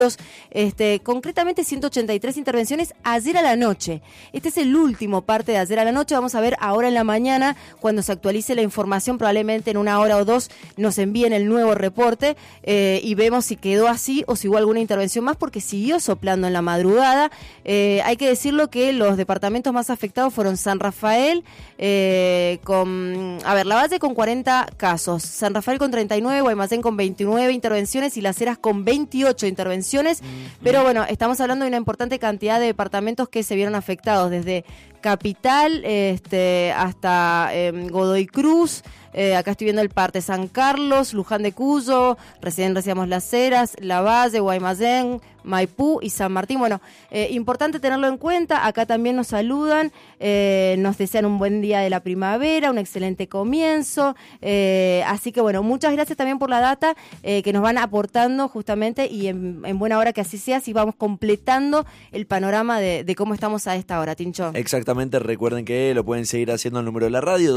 concretamente 183 intervenciones ayer a la noche. Este es el último parte de ayer a la noche. Vamos a ver ahora en la mañana, cuando se actualice la información, probablemente en una hora o dos nos envíen el nuevo reporte y vemos si quedó así o si hubo alguna intervención más, porque siguió soplando en la madrugada. Hay que decirlo que los departamentos más afectados fueron San Rafael, Lavalle con 40 casos, San Rafael con 39, Guaymallén con 29 intervenciones y Las Heras con 28 intervenciones. Pero bueno, estamos hablando de una importante cantidad de departamentos que se vieron afectados, desde Capital hasta Godoy Cruz. Acá estoy viendo el parte San Carlos, Luján de Cuyo, recién decíamos Las Heras, Lavalle, Guaymallén, Maipú y San Martín. Bueno, importante tenerlo en cuenta. Acá también nos saludan, nos desean un buen día de la primavera, un excelente comienzo. Así que bueno, muchas gracias también por la data que nos van aportando justamente, y en buena hora que así sea, si vamos completando el panorama de cómo estamos a esta hora, Tincho. Exactamente, recuerden que lo pueden seguir haciendo al número de la radio,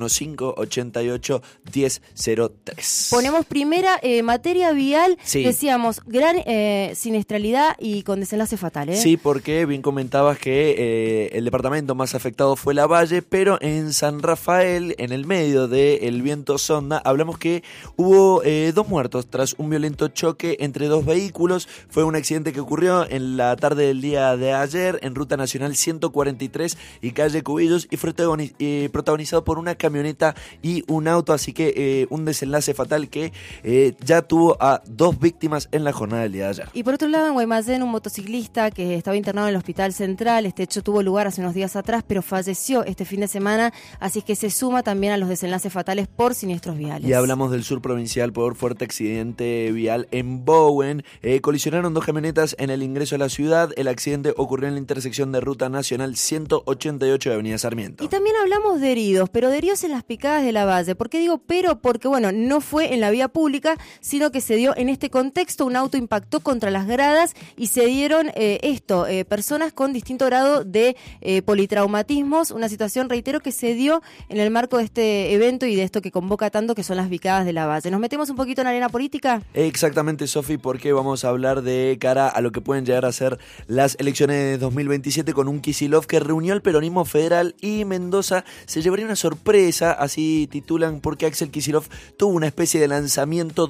2615-88-1003. Ponemos primera materia vial, sí. Decíamos, gran siniestralidad y con desenlace fatal, Sí, porque bien comentabas que el departamento más afectado fue Lavalle, pero en San Rafael, en el medio del viento sonda, hablamos que hubo 2 muertos tras un violento choque entre 2 vehículos. Fue un accidente que ocurrió en la tarde del día de ayer en Ruta Nacional 143 y calle Cubillos, y fue protagonizado por una camioneta y un auto, así que un desenlace fatal que ya tuvo a 2 víctimas en la jornada del día de ayer. Y por otro lado, en Guaymallén, un motociclista que estaba internado en el Hospital Central. Este hecho tuvo lugar hace unos días atrás, pero falleció este fin de semana, así que se suma también a los desenlaces fatales por siniestros viales. Y hablamos del sur provincial por fuerte accidente vial en Bowen. Colisionaron 2 camionetas en el ingreso a la ciudad. El accidente ocurrió en la intersección de Ruta Nacional 188 de Avenida Sarmiento. Y también hablamos de heridos, pero de heridos en las picadas de Lavalle. ¿Por qué digo pero? Porque bueno, no fue en la vía pública, sino que se dio en este contexto. Un auto impactó contra las gradas y se dieron personas con distinto grado de politraumatismos. Una situación, reitero, que se dio en el marco de este evento y de esto que convoca tanto, que son las picadas de Lavalle. ¿Nos metemos un poquito en arena política? Exactamente, Sofi, porque vamos a hablar de cara a lo que pueden llegar a ser las elecciones de 2027 con un Kicillof que reunió al peronismo federal y Mendoza se llevaría una sorpresa, así titulan, porque Axel Kicillof tuvo una especie de lanzamiento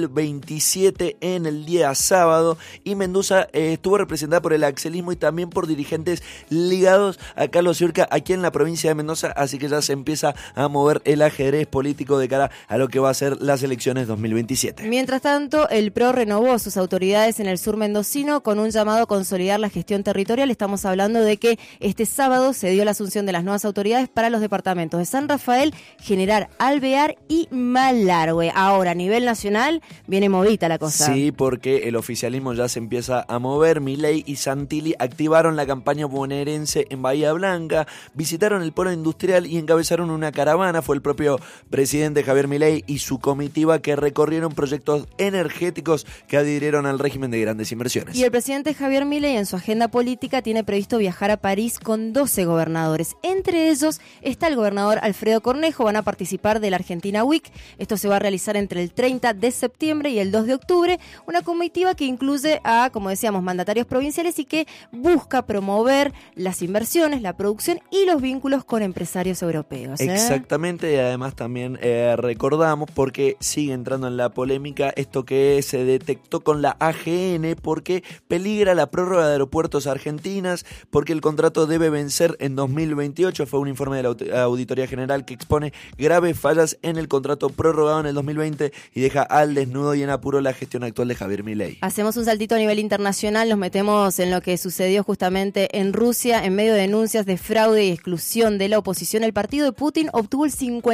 2027 en el día sábado, y Mendoza estuvo representada por el axelismo y también por dirigentes ligados a Carlos Ciurca aquí en la provincia de Mendoza, así que ya se empieza a mover el ajedrez político de cara a lo que va a ser las elecciones 2027. Mientras tanto, el PRO renovó sus autoridades en el sur mendocino con un llamado a consolidar la gestión territorial. Estamos hablando de que este sábado se dio la asunción de las nuevas autoridades para los departamentos de San Rafael, General Alvear y Malargüe. Ahora, a nivel nacional, viene movida la cosa. Sí, porque el oficialismo ya se empieza a mover. Milei y Santilli activaron la campaña bonaerense en Bahía Blanca, visitaron el polo industrial y encabezaron una caravana. Fue el propio presidente Javier Milei y su comitiva que recorrieron proyectos energéticos que adhirieron al régimen de grandes inversiones. Y el presidente Javier Milei en su agenda política tiene previsto viajar a París con 12 gobernadores. Entre ellos está el gobernador Alfredo Cornejo. Van a participar de la Argentina Week. Esto se va a realizar entre el 30 de septiembre y el 2 de octubre. Una comitiva que incluye a, como decíamos, mandatarios provinciales y que busca promover las inversiones, la producción y los vínculos con empresarios europeos. Exactamente, y además también recordamos, porque sigue entrando en la polémica, esto que se detectó con la AGN, porque peligra la prórroga de aeropuertos argentinas, porque el contrato debe vencer en 2028. Fue un informe de la Auditoría General que expone graves fallas en el contrato prorrogado en el 2020 y deja al desnudo y en apuro la gestión actual de Javier Milei. Hacemos un saltito a nivel internacional, nos metemos en lo que sucedió justamente en Rusia. En medio de denuncias de fraude y exclusión de la oposición, el partido de Putin obtuvo el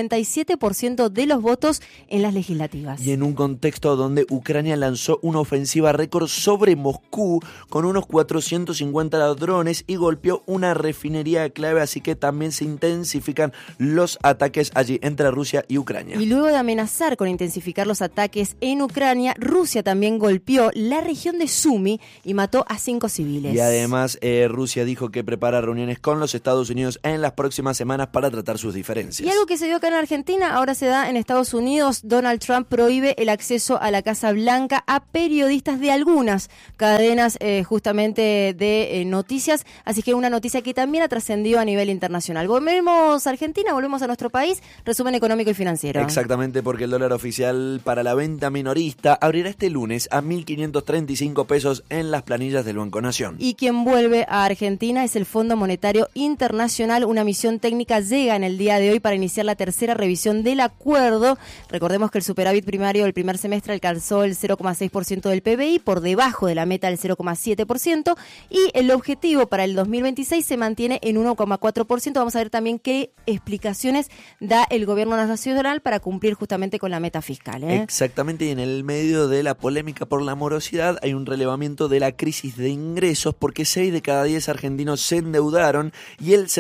57% de los votos en las legislativas. Y en un contexto donde Ucrania lanzó una ofensiva récord sobre Moscú con unos 450 drones y golpeó una refinería refinería clave, así que también se intensifican los ataques allí entre Rusia y Ucrania. Y luego de amenazar con intensificar los ataques en Ucrania, Rusia también golpeó la región de Sumy y mató a 5 civiles. Y además Rusia dijo que prepara reuniones con los Estados Unidos en las próximas semanas para tratar sus diferencias. Y algo que se dio acá en Argentina, ahora se da en Estados Unidos. Donald Trump prohíbe el acceso a la Casa Blanca a periodistas de algunas cadenas justamente de noticias, así que una noticia que también ha trascendido a nivel internacional. Volvemos a Argentina, volvemos a nuestro país, resumen económico y financiero. Exactamente, porque el dólar oficial para la venta minorista abrirá este lunes a 1.535 pesos en las planillas del Banco Nación. Y quien vuelve a Argentina es el Fondo Monetario Internacional. Una misión técnica llega en el día de hoy para iniciar la tercera revisión del acuerdo. Recordemos que el superávit primario del primer semestre alcanzó el 0,6% del PBI, por debajo de la meta del 0,7%, y el objetivo para el 2026 se mantiene en 1,4%. Vamos a ver también qué explicaciones da el gobierno nacional para cumplir justamente con la meta fiscal. Exactamente, y en el medio de la polémica por la morosidad hay un relevamiento de la crisis de ingresos, porque 6 de cada 10 argentinos se endeudaron y el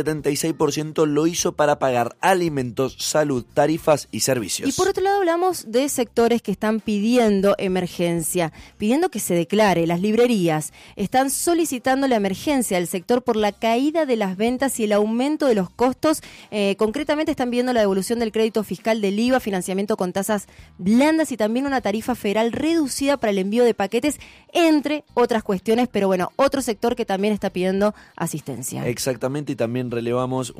76% lo hizo para pagar alimentos, salud, tarifas y servicios. Y por otro lado hablamos de sectores que están pidiendo emergencia, pidiendo que se declare. Las librerías están solicitando la emergencia del sector por la caída de las ventas y el aumento de los costos. Concretamente están pidiendo la devolución del crédito fiscal del IVA, financiamiento con tasas blandas y también una tarifa federal reducida para el envío de paquetes, entre otras cuestiones. Pero bueno, otro sector que también está pidiendo asistencia. Exactamente, y también relevamos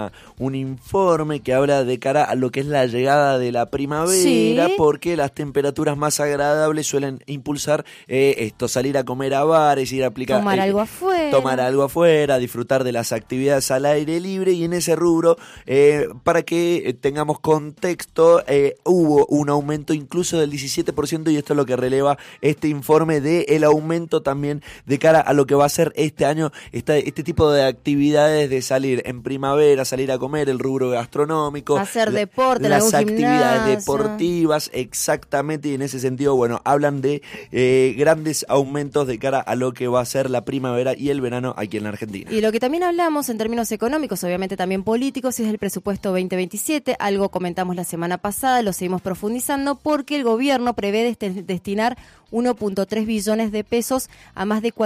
un informe que habla de cara a lo que es la llegada de la primavera, sí, porque las temperaturas más agradables suelen impulsar salir a comer a bares, ir a aplicar, tomar algo afuera, disfrutar de las actividades al aire libre. Y en ese rubro, para que tengamos contexto, hubo un aumento incluso del 17%, y esto es lo que releva este informe de el aumento también de cara a lo que va a ser este año, este tipo de actividades de salir en primavera, salir a comer, el rubro gastronómico, hacer deporte, las actividades gimnasio deportivas, exactamente, y en ese sentido, bueno, hablan de grandes aumentos de cara a lo que va a ser la primavera y el verano aquí en la Argentina. Y lo que también hablamos en términos económicos, obviamente también políticos, es el presupuesto 2027, algo comentamos la semana pasada, lo seguimos profundizando, porque el gobierno prevé destinar 1.3 billones de pesos a más de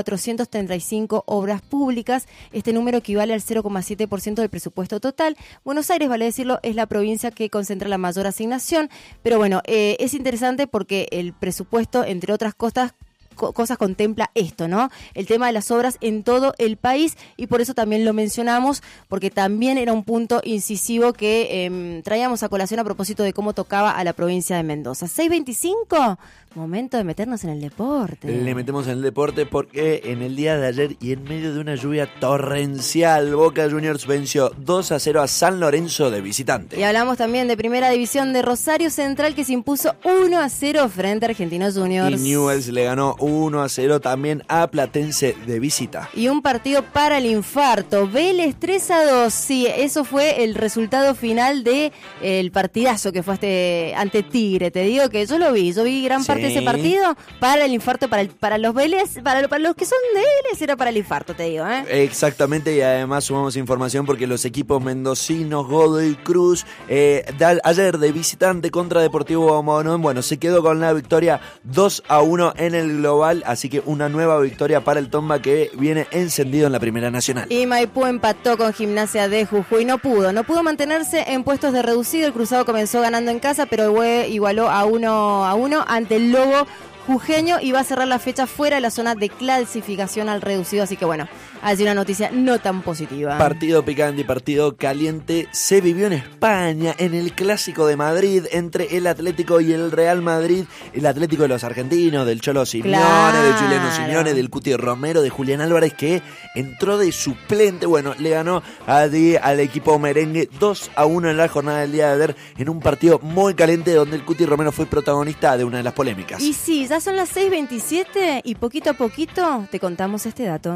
435 obras públicas. Este número equivale al 0,7% del presupuesto total. Buenos Aires, vale decirlo, es la provincia que concentra la mayor asignación, pero bueno, es interesante porque el presupuesto, entre otras cosas contempla esto, ¿no? El tema de las obras en todo el país, y por eso también lo mencionamos, porque también era un punto incisivo que traíamos a colación a propósito de cómo tocaba a la provincia de Mendoza. 6:25, momento de meternos en el deporte. Le metemos en el deporte porque en el día de ayer y en medio de una lluvia torrencial, Boca Juniors venció 2-0 a San Lorenzo de visitante. Y hablamos también de Primera División de Rosario Central, que se impuso 1-0 frente a Argentinos Juniors. Y Newell's le ganó 1-0 también a Platense de visita. Y un partido para el infarto, Vélez 3-2, sí, eso fue el resultado final de el partidazo que fue ante Tigre. Te digo que yo vi gran parte de ese partido para el infarto, para los Vélez, para los que son de Vélez era para el infarto, te digo. Exactamente, y además sumamos información porque los equipos mendocinos, Godoy Cruz, ayer de visitante contra Deportivo Morón, bueno, se quedó con la victoria 2-1 en el global, así que una nueva victoria para el Tomba, que viene encendido en la Primera Nacional. Y Maipú empató con Gimnasia de Jujuy, no pudo mantenerse en puestos de reducido. El Cruzado comenzó ganando en casa, pero igualó a 1-1 ante el Lobo jujeño y va a cerrar la fecha fuera de la zona de clasificación al reducido, así que bueno, hay una noticia no tan positiva. Partido picante y partido caliente se vivió en España, en el Clásico de Madrid, entre el Atlético y el Real Madrid. El Atlético de los argentinos, del Cholo Simeone, claro, de Juliano Simeone, del Cuti Romero, de Julián Álvarez, que entró de suplente. Bueno, le ganó al equipo merengue 2-1 en la jornada del día de ayer, en un partido muy caliente donde el Cuti Romero fue protagonista de una de las polémicas. Y sí, ya son las 6:27 y poquito a poquito te contamos este dato.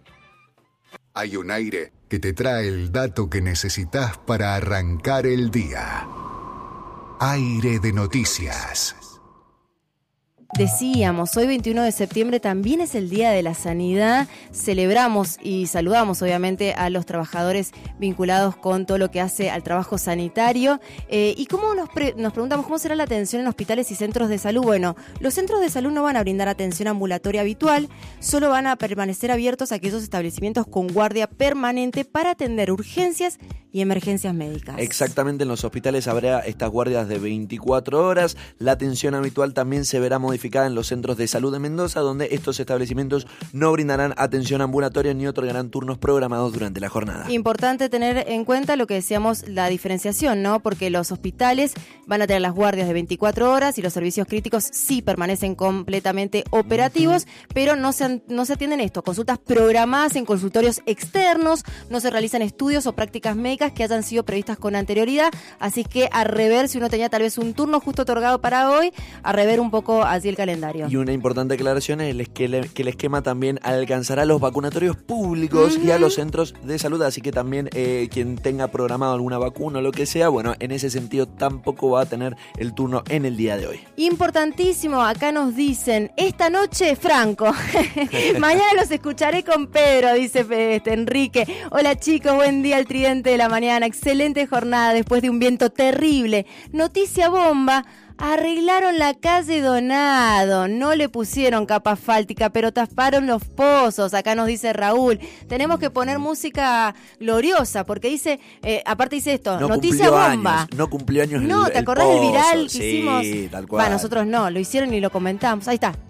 Hay un aire que te trae el dato que necesitas para arrancar el día. Aire de noticias. Decíamos, hoy 21 de septiembre también es el Día de la Sanidad. Celebramos y saludamos obviamente a los trabajadores vinculados con todo lo que hace al trabajo sanitario. ¿Y cómo nos preguntamos cómo será la atención en hospitales y centros de salud? Bueno, los centros de salud no van a brindar atención ambulatoria habitual, solo van a permanecer abiertos aquellos establecimientos con guardia permanente para atender urgencias y emergencias médicas. Exactamente, en los hospitales habrá estas guardias de 24 horas. La atención habitual también se verá modificada en los centros de salud de Mendoza, donde estos establecimientos no brindarán atención ambulatoria ni otorgarán turnos programados durante la jornada. Importante tener en cuenta lo que decíamos, la diferenciación, ¿no? Porque los hospitales van a tener las guardias de 24 horas y los servicios críticos sí permanecen completamente operativos, pero no se atienden consultas programadas en consultorios externos, no se realizan estudios o prácticas médicas que hayan sido previstas con anterioridad, así que a rever, si uno tenía tal vez un turno justo otorgado para hoy, a rever un poco así el calendario. Y una importante aclaración es que el esquema también alcanzará a los vacunatorios públicos y a los centros de salud, así que también quien tenga programado alguna vacuna o lo que sea, bueno, en ese sentido tampoco va a tener el turno en el día de hoy. Importantísimo, acá nos dicen, esta noche Franco, mañana los escucharé con Pedro, dice Enrique. Hola chicos, buen día al Tridente de la mañana, excelente jornada después de un viento terrible. Noticia bomba, arreglaron la calle Donado, no le pusieron capa asfáltica, pero taparon los pozos. Acá nos dice Raúl, tenemos que poner música gloriosa, porque dice, aparte dice esto, no noticia bomba. No cumplió años No, ¿te acordás del viral que hicimos? Sí, tal cual. Bueno, nosotros no, lo hicieron y lo comentamos. Ahí está.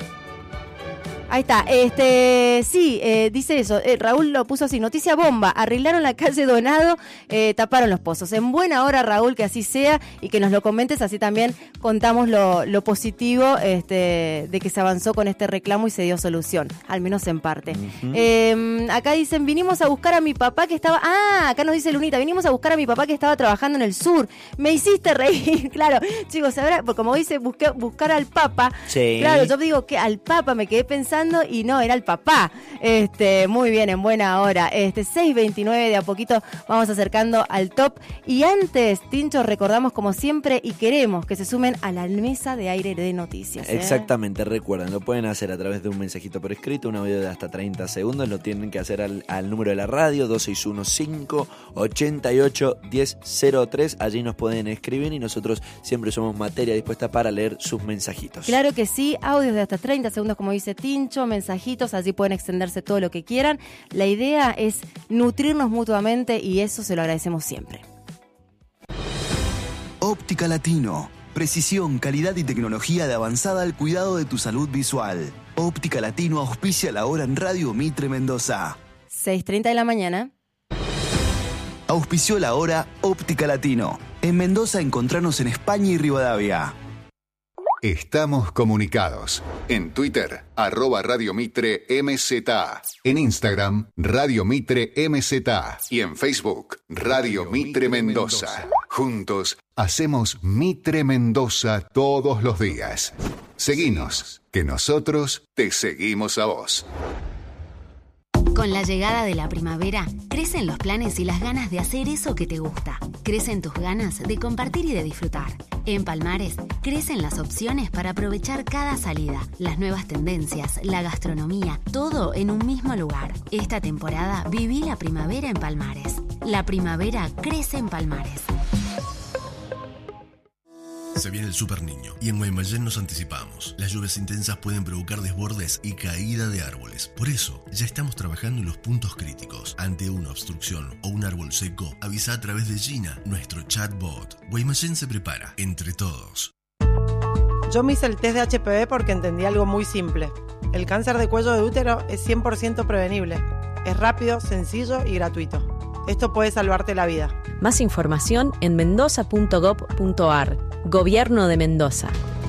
Sí, dice eso, Raúl lo puso así, noticia bomba, arreglaron la calle Donado, taparon los pozos. En buena hora, Raúl, que así sea y que nos lo comentes, así también contamos lo positivo de que se avanzó con este reclamo y se dio solución, al menos en parte. Acá dicen, vinimos a buscar a mi papá que estaba, acá nos dice Lunita, vinimos a buscar a mi papá que estaba trabajando en el sur. Me hiciste reír, claro, chicos, ahora, como dice, buscar al Papa, sí. Claro, yo digo que al Papa me quedé pensando y no, era el papá. Muy bien, en buena hora. 6:29, de a poquito vamos acercando al top. Y antes, Tincho, recordamos como siempre y queremos que se sumen a la mesa de aire de noticias. Exactamente, recuerden, lo pueden hacer a través de un mensajito por escrito, un audio de hasta 30 segundos, lo tienen que hacer al número de la radio, 2615-88-1003. Allí nos pueden escribir y nosotros siempre somos materia dispuesta para leer sus mensajitos. Claro que sí, audios de hasta 30 segundos, como dice Tincho, mensajitos, allí pueden extenderse todo lo que quieran. La idea es nutrirnos mutuamente y eso se lo agradecemos siempre. Óptica Latino. Precisión, calidad y tecnología de avanzada al cuidado de tu salud visual. Óptica Latino auspicia la hora en Radio Mitre Mendoza. 6:30 de la mañana. Auspició la hora Óptica Latino. En Mendoza encontrarnos en España y Rivadavia. Estamos comunicados. En Twitter, @Radio Mitre MZA. En Instagram, Radio Mitre MZA. Y en Facebook, Radio Mitre Mendoza. Juntos, hacemos Mitre Mendoza todos los días. Seguinos, que nosotros te seguimos a vos. Con la llegada de la primavera, crecen los planes y las ganas de hacer eso que te gusta. Crecen tus ganas de compartir y de disfrutar. En Palmares, crecen las opciones para aprovechar cada salida, las nuevas tendencias, la gastronomía, todo en un mismo lugar. Esta temporada viví la primavera en Palmares. La primavera crece en Palmares. Se viene el Super Niño y en Guaymallén nos anticipamos. Las lluvias intensas pueden provocar desbordes y caída de árboles. Por eso, ya estamos trabajando en los puntos críticos. Ante una obstrucción o un árbol seco, avisa a través de Gina, nuestro chatbot. Guaymallén se prepara, entre todos. Yo me hice el test de HPV porque entendí algo muy simple. El cáncer de cuello de útero es 100% prevenible. Es rápido, sencillo y gratuito. Esto puede salvarte la vida. Más información en mendoza.gov.ar. Gobierno de Mendoza.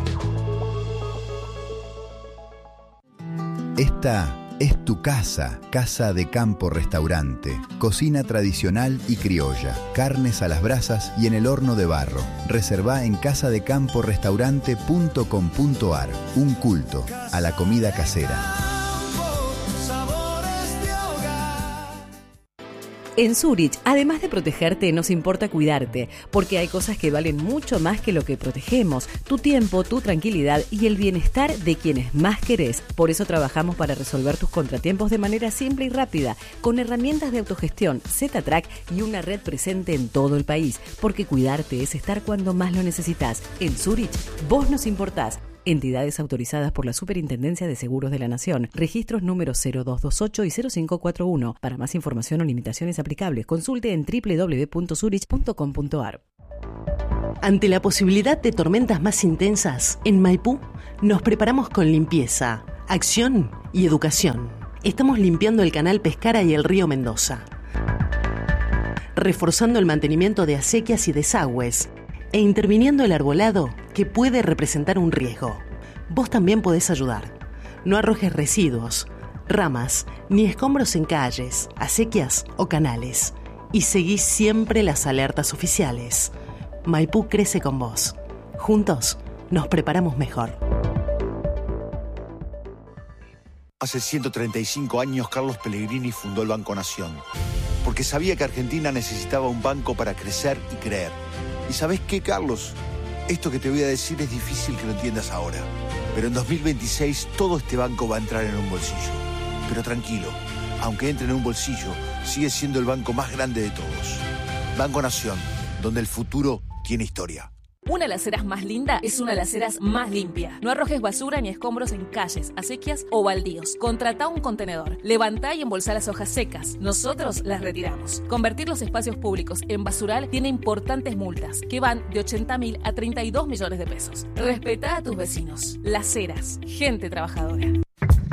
Esta es tu casa, Casa de Campo Restaurante. Cocina tradicional y criolla, carnes a las brasas y en el horno de barro. Reservá en casadecamporestaurante.com.ar. Un culto a la comida casera. En Zurich, además de protegerte, nos importa cuidarte, porque hay cosas que valen mucho más que lo que protegemos: tu tiempo, tu tranquilidad y el bienestar de quienes más querés. Por eso trabajamos para resolver tus contratiempos de manera simple y rápida, con herramientas de autogestión, Z-Track y una red presente en todo el país, porque cuidarte es estar cuando más lo necesitas. En Zurich, vos nos importás. Entidades autorizadas por la Superintendencia de Seguros de la Nación. Registros número 0228 y 0541. Para más información o limitaciones aplicables, consulte en www.zurich.com.ar. Ante la posibilidad de tormentas más intensas, en Maipú nos preparamos con limpieza, acción y educación. Estamos limpiando el canal Pescara y el río Mendoza, reforzando el mantenimiento de acequias y desagües, e interviniendo el arbolado que puede representar un riesgo. Vos también podés ayudar. No arrojes residuos, ramas ni escombros en calles, acequias o canales. Y seguí siempre las alertas oficiales. Maipú crece con vos. Juntos nos preparamos mejor. Hace 135 años Carlos Pellegrini fundó el Banco Nación, porque sabía que Argentina necesitaba un banco para crecer y creer. ¿Y sabés qué, Carlos? Esto que te voy a decir es difícil que lo entiendas ahora, pero en 2026 todo este banco va a entrar en un bolsillo. Pero tranquilo, aunque entre en un bolsillo, sigue siendo el banco más grande de todos. Banco Nación, donde el futuro tiene historia. Una Laceras más linda es una Laceras más limpia. No arrojes basura ni escombros en calles, acequias o baldíos. Contratá un contenedor. Levantá y embolsá las hojas secas. Nosotros las retiramos. Convertir los espacios públicos en basural tiene importantes multas que van de 80.000 a 32 millones de pesos. Respetá a tus vecinos. Laceras, gente trabajadora.